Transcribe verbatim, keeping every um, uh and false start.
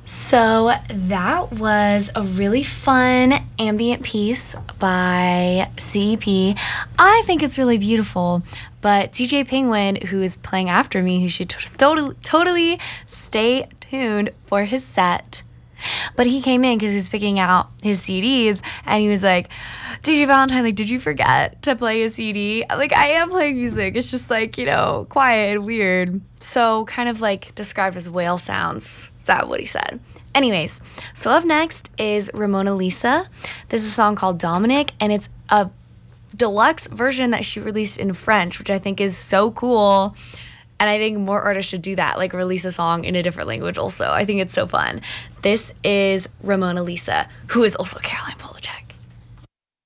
So that was a really fun ambient piece by C E P. I think it's really beautiful, but D J Penguin, who is playing after me, who should t- totally, totally stay tuned for his set. But he came in because he was picking out his C Ds, and he was like, D J Valentine, like, did you forget to play a C D? I'm like, I am playing music. It's just like, you know, quiet and weird. So kind of like described as whale sounds. Is that what he said? Anyways, so up next is Ramona Lisa. This is a song called Dominic, and it's a deluxe version that she released in French, which I think is so cool. And I think more artists should do that, like release a song in a different language also. I think it's so fun. This is Ramona Lisa, who is also Caroline Polachek.